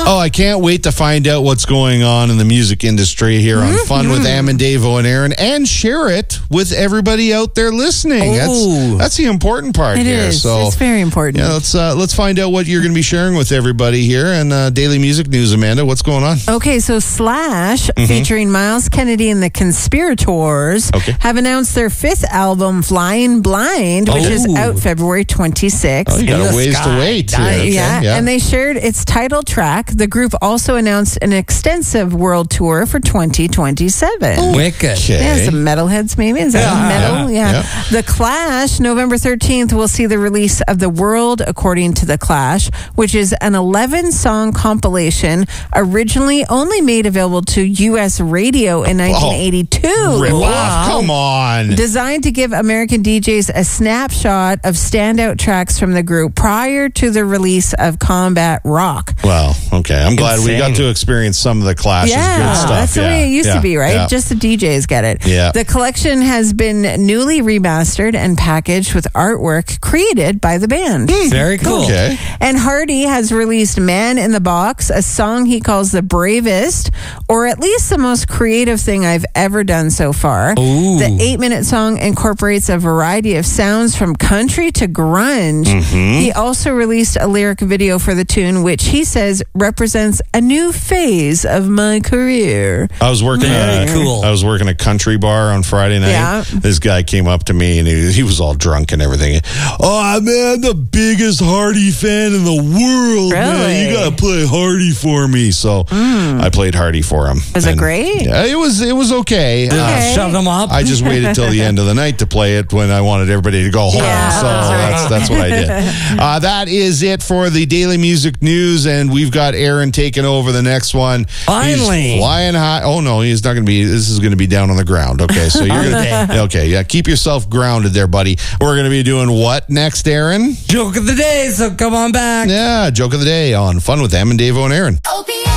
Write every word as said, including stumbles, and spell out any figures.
Oh, I can't wait to find out what's going on in the music industry here on Fun with Am and Davo and Aaron, and share it with everybody out there listening. Oh. That's that's the important part It here. is. So It's very important. yeah, let's uh, let's find out what you're going to be sharing with everybody here. And uh, Daily Music News, Amanda, what's going on? Okay, so Slash, featuring Miles Kennedy and the Conspirators, Okay. have announced their fifth album, Flying Blind, which is Oh. out February twenty-sixth. Oh, you got In a the ways sky. to wait. Nice. here. Okay, yeah, and they shared its title track. The group also announced an extensive world tour for twenty twenty-seven. Wicked. Okay. Yeah, some metalheads maybe. Is that Yeah, metal? yeah, Yeah. yeah. The Clash, November thirteenth, will see the release of The World According to the Clash, which is an eleven-song compilation originally only made available to U S radio in nineteen eighty-two. Rip Wow. off. Come on. Designed to give American D Js a snapshot of standout tracks from the group prior to the release of Combat Rock. Well, okay. I'm glad we got Insane. to experience some of the Clash's Yeah, good stuff. that's the yeah. way it used yeah. to be, right? Yeah. Just the D Js get it. Yeah. The collection has been newly remastered and packaged with artwork created by the band. Very cool. Okay. And Hardy has released Man in the Box, a song he calls the bravest, or at least the most creative thing I've ever done so far. Ooh. The eight-minute song incorporates a variety of sounds from country to grunge. Mm-hmm. He also released a lyric video for the tune, which he says represents a new phase of my career. I was working Very a, cool. I was working a country bar on Friday night. Yeah. This guy came up to me and he, he was all drunk and everything. Oh man, the biggest Hardy fan in the world, man. Really? You gotta play Hardy for me. So I played Hardy for him. Was it And, great? Yeah, it was. It was okay. Just Okay. shove them up. I just waited till the end of the night to play it when I wanted everybody to go home. Yeah, so that's right. that's that's what I did. Uh, that is it for the Daily Music News, and we've got Aaron taking over the next one. Finally. He's flying high. Oh no, he's not going to be. This is going to be down on the ground. Okay, so you're gonna, okay. Yeah, keep yourself grounded there, buddy. We're going to be doing what next, Aaron? Joke of the day, so come on back. Yeah, joke of the day on Fun with Em and Davo and Aaron. O P